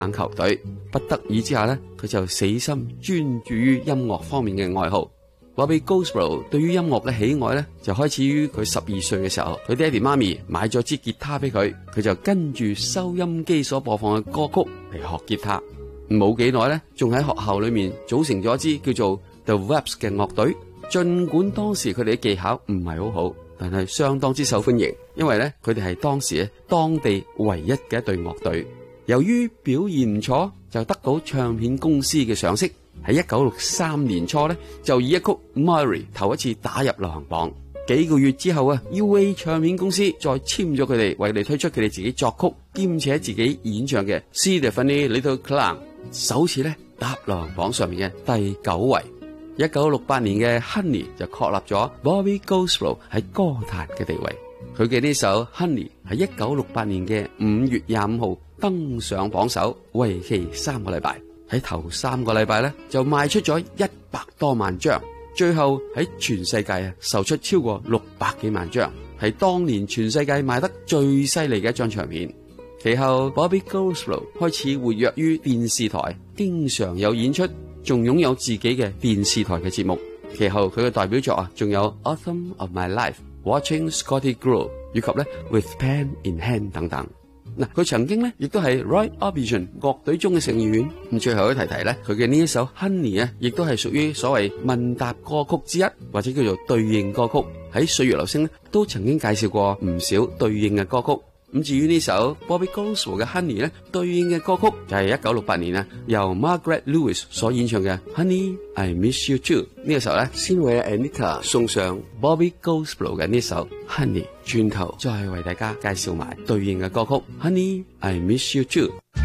棒球隊。不得已之下呢，佢就死心專注於音樂方面嘅愛好。Bobby Goldsboro 對於音樂嘅喜愛呢，就開始於佢12歲嘅時候，佢爹哋媽咪買咗支吉他俾佢，佢就跟住收音機所播放嘅歌曲嚟學吉他。冇幾耐呢，仲喺學校裏面組成咗一支叫做 The Webs 嘅樂隊。盡管當時佢哋嘅技巧唔係好好，但係相當之受歡迎，因為呢，佢哋係當時當地唯一嘅一隊樂隊。由於表現唔錯，就得到唱片公司嘅賞識。喺1963年初呢，就以一曲 Mary 頭一次打入流行榜。幾個月之後啊 ，UA 唱片公司再簽咗佢哋，為佢哋推出佢哋自己作曲兼且自己演唱嘅《See the Funny Little Clown》，首次呢踏流行榜上面嘅第9位。1968年嘅 Honey 就確立咗 Bobby Goldsboro 喺歌壇嘅地位。佢嘅呢首 Honey 喺1968年嘅5月25號登上榜首，為期3個禮拜。喺頭3個禮拜咧，就賣出咗100多萬張，最後喺全世界售出超過600幾萬張，係當年全世界賣得最犀利嘅一張唱片。其後 Bobby Goldsboro 開始活躍於電視台，經常有演出，仲擁有自己嘅電視台嘅節目。其後佢嘅代表作仲有 Autumn of My Life、Watching Scotty Grow 以及咧 With Pen in Hand 等等。嗱，佢曾經咧亦都係 Roy Orbison 樂隊中嘅成員。咁最後一提提咧，佢嘅呢一首 Honey 亦都係屬於所謂問答歌曲之一，或者叫做對應歌曲。喺歲月留聲都曾經介紹過唔少對應嘅歌曲。咁至於呢首 Bobby Goldsboro 嘅 Honey 咧，對應嘅歌曲就係1968年由 Margaret Lewis 所演唱嘅 Honey I Miss You Too。呢個時候咧，先為 Anita 送上 Bobby Goldsboro 嘅呢首 Honey， 轉頭再為大家介紹埋對應嘅歌曲 Honey I Miss You Too。